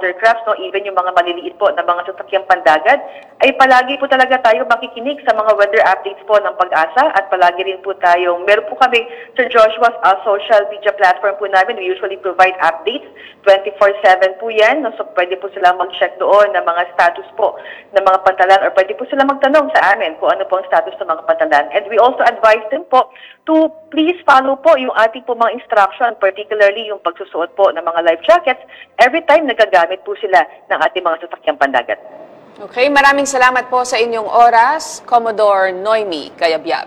watercrafts, no, even yung mga maliliit po na mga sasakyang pandagat, ay palagi po talaga tayo makikinig sa mga weather updates po ng Pag-asa at palagi rin po tayong, meron po kami, Sir Joshua's social media platform po namin. We usually provide updates 24/7 po yan, no, so pwede po sila mag-check doon ng mga status po ng mga pantalan or pwede po sila magtanong sa amin kung ano po ang status ng mga pantalan. And we also advise them po to please follow po yung ating po mga instruction, particularly yung pagsusuot po ng mga life jackets every time nagagamit po sila ng ating mga sasakyang pandagat. Okay, maraming salamat po sa inyong oras, Commodore Noemi Cayabyab.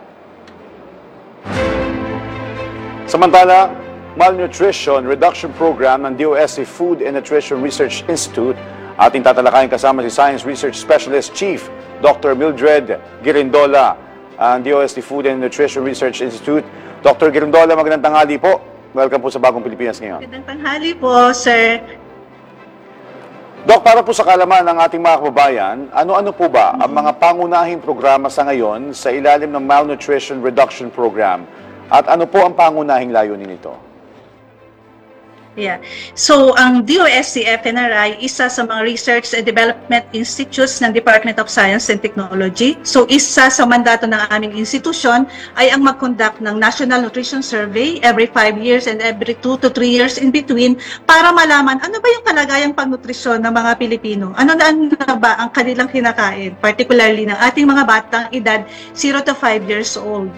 Samantala, Malnutrition Reduction Program ng DOST Food and Nutrition Research Institute, ating tatalakayin kasama si Science Research Specialist Chief Dr. Mildred Girindola, ang DOST Food and Nutrition Research Institute. Dr. Girindola, magandang tanghali po. Welcome po sa Bagong Pilipinas ngayon. Magandang tanghali po, sir. Doc, para po sa kalaman ng ating mga kababayan, ano-ano po ba ang mga pangunahing programa sa ngayon sa ilalim ng Malnutrition Reduction Program? At ano po ang pangunahing layunin nito? Yeah. So, ang DOST-FNRI, isa sa mga research and development institutes ng Department of Science and Technology. So, isa sa mandato ng aming institusyon ay ang mag-conduct ng National Nutrition Survey every 5 years and every 2 to 3 years in between para malaman ano ba yung kalagayang pang-nutrisyon ng mga Pilipino. Ano na ba ang kanilang kinakain, particularly ng ating mga batang edad 0 to 5 years old.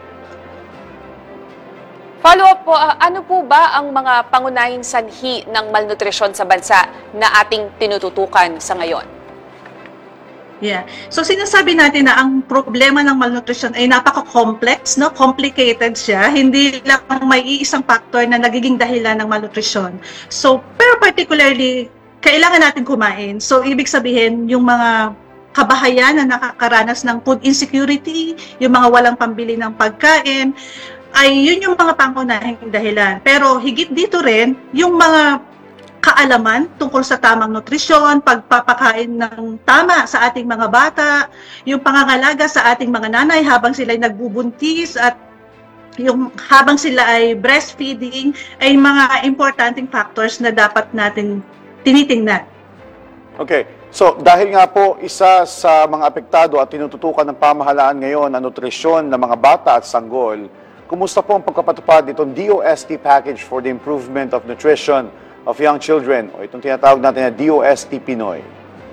Follow-up po, ano po ba ang mga pangunahing sanhi ng malnutrisyon sa bansa na ating tinututukan sa ngayon? Yeah. So sinasabi natin na ang problema ng malnutrition ay napaka-complex, no? Complicated siya. Hindi lang may iisang factor na nagiging dahilan ng malnutrition. So, pero particularly, kailangan natin kumain. So, ibig sabihin, yung mga kabahayan na nakakaranas ng food insecurity, yung mga walang pambili ng pagkain, ay yun yung mga pangunahing dahilan. Pero higit dito rin, yung mga kaalaman tungkol sa tamang nutrisyon, pagpapakain ng tama sa ating mga bata, yung pangangalaga sa ating mga nanay habang sila ay nagbubuntis at yung habang sila ay breastfeeding ay mga importanteng factors na dapat natin tinitingnan. Okay. So, dahil nga po isa sa mga apektado at tinututukan ng pamahalaan ngayon ang nutrisyon ng mga bata at sanggol, kumusta po ang pagkapatupad nitong DOST Package for the Improvement of Nutrition of Young Children o itong tinatawag natin na DOST Pinoy?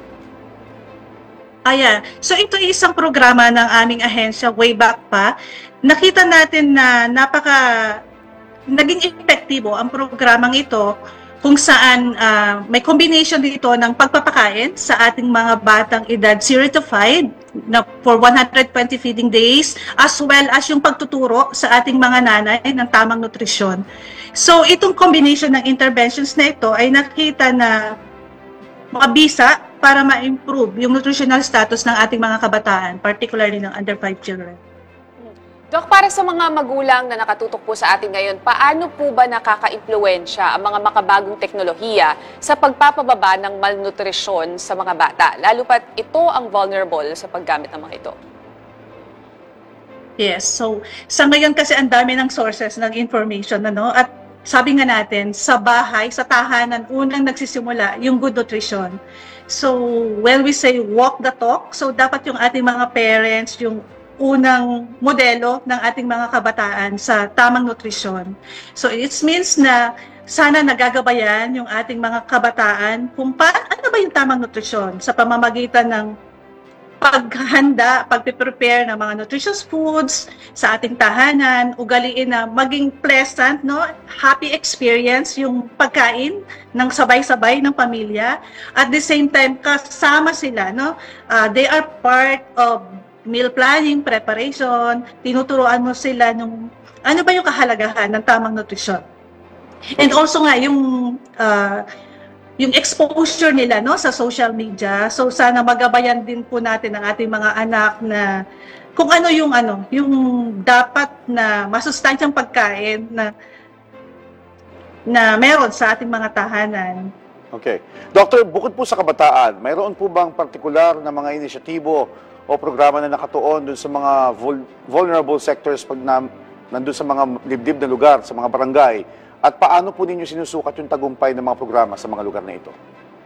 Ayan. So ito ay isang programa ng aming ahensya way back pa. Nakita natin na naging epektibo ang programang ito kung saan may combination dito ng pagpapakain sa ating mga batang edad 0 to 5 na for 120 feeding days, as well as yung pagtuturo sa ating mga nanay ng tamang nutrisyon. So itong combination ng interventions na ito ay nakita na mabisa para ma-improve yung nutritional status ng ating mga kabataan, particularly ng under 5 children. Dok, para sa mga magulang na nakatutok po sa atin ngayon, paano po ba nakaka-impluwensya ang mga makabagong teknolohiya sa pagpapababa ng malnutrisyon sa mga bata? Lalo pat ito ang vulnerable sa paggamit ng mga ito. Yes, so sa ngayon kasi ang dami ng sources ng information, ano? At sabi nga natin, sa bahay, sa tahanan, unang nagsisimula yung good nutrition. So when we say walk the talk, so dapat yung ating mga parents, yung unang modelo ng ating mga kabataan sa tamang nutrisyon. So it means na sana nagagabayan yung ating mga kabataan kung ano ba yung tamang nutrisyon sa pamamagitan ng paghahanda, pagpe-prepare ng mga nutritious foods sa ating tahanan, ugaliin na maging pleasant, no? Happy experience yung pagkain ng sabay-sabay ng pamilya. At the same time, kasama sila, no? They are part of meal planning, preparation, tinuturuan mo sila nung ano ba yung kahalagahan ng tamang nutrisyon. And also nga yung exposure nila, no, sa social media. So sana magabayan din po natin ang ating mga anak na kung ano yung dapat na masustansyang pagkain na meron sa ating mga tahanan. Okay. Doctor, bukod po sa kabataan, mayroon po bang partikular na mga inisyatibo o programa na nakatuon dun sa mga vulnerable sectors pag nandun sa mga libdib na lugar, sa mga barangay? At paano po ninyo sinusukat yung tagumpay ng mga programa sa mga lugar na ito?